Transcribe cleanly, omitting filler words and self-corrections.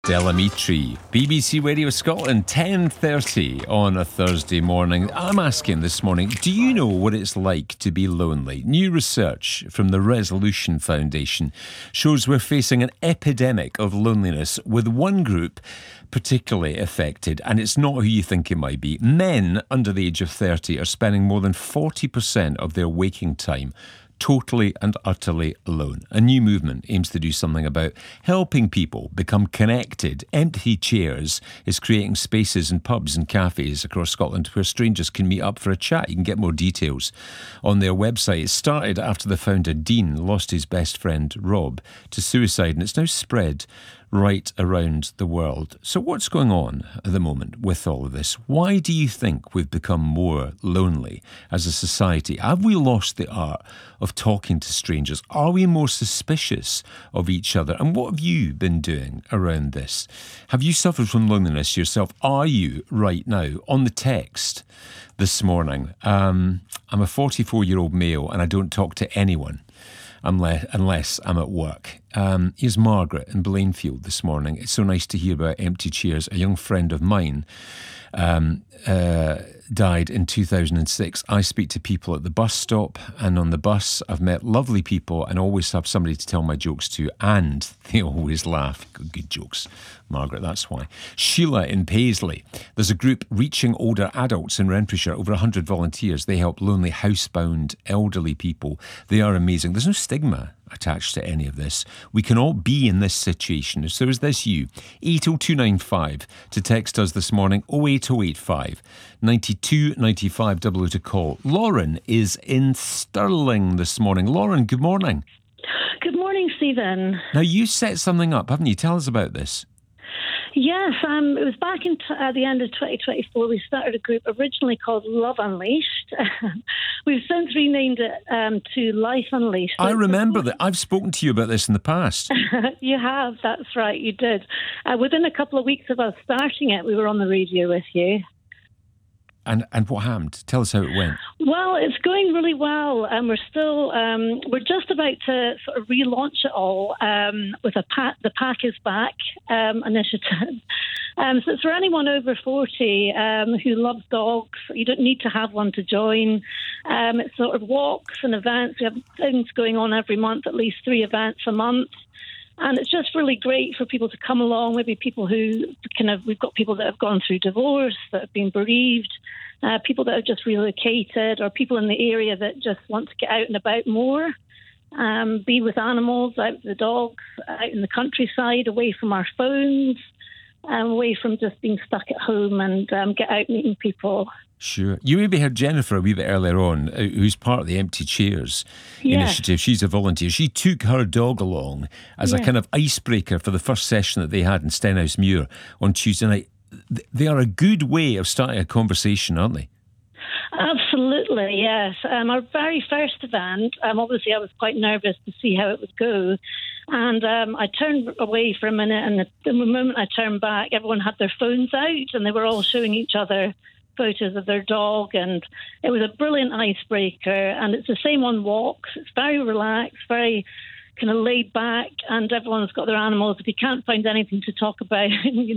Stella Mitri, BBC Radio Scotland, 10:30 on a Thursday morning. I'm asking this morning, do you know what it's like to be lonely? New research from the Resolution Foundation shows we're facing an epidemic of loneliness, with one group particularly affected, and it's not who you think it might be. Men under the age of 30 are spending more than 40% of their waking time totally and utterly alone. A new movement aims to do something about helping people become connected. Empty Chairs is creating spaces in pubs and cafes across Scotland where strangers can meet up for a chat. You can get more details on their website. It started after the founder, Dean, lost his best friend, Rob, to suicide, and it's now spread right around the world. So what's going on at the moment with all of this? Why do you think we've become more lonely as a society? Have we lost the art of talking to strangers? Are we more suspicious of each other? And what have you been doing around this? Have you suffered from loneliness yourself? Are you right now on the text this morning? I'm a 44-year-old male and I don't talk to anyone unless I'm at work. Here's Margaret in Blainfield this morning. It's so nice to hear about Empty Chairs. A young friend of mine died in 2006. I speak to people at the bus stop, and on the bus I've met lovely people and always have somebody to tell my jokes to, and they always laugh. Good jokes, Margaret, that's why. Sheila in Paisley. There's a group reaching older adults in Renfrewshire, over 100 volunteers. They help lonely, housebound, elderly people. They are amazing. There's no stigma attached to any of this. We can all be in this situation. So is this you? 80295 to text us this morning, 08085 92 95 00 to call. Lauren is in Stirling this morning. Lauren, good morning. Good morning, Stephen. Now, you set something up, haven't you? Tell us about this. Yes, it was back at the end of 2024. We started a group originally called Love Unleashed. We've since renamed it to Life Unleashed. I remember that. I've spoken to you about this in the past. You have, that's right, you did. Within a couple of weeks of us starting it, we were on the radio with you. And what happened? Tell us how it went. Well, it's going really well, and we're just about to sort of relaunch it all with the Pack is Back initiative. So it's for anyone over 40 who loves dogs. You don't need to have one to join. It's sort of walks and events. We have things going on every month, at least 3 events a month. And it's just really great for people to come along, maybe people who we've got people that have gone through divorce, that have been bereaved, people that have just relocated, or people in the area that just want to get out and about more, be with animals, out with the dogs, out in the countryside, away from our phones, away from just being stuck at home, and get out meeting people. Sure. You maybe heard Jennifer a wee bit earlier on, who's part of the Empty Chairs initiative. She's a volunteer. She took her dog along as a kind of icebreaker for the first session that they had in Stenhousemuir on Tuesday night. They are a good way of starting a conversation, aren't they? Absolutely, yes. Our very first event, obviously I was quite nervous to see how it would go. And I turned away for a minute, and the moment I turned back, everyone had their phones out and they were all showing each other photos of their dog, and it was a brilliant icebreaker. And it's the same on walks. It's very relaxed, very kind of laid back, and everyone's got their animals. If you can't find anything to talk about,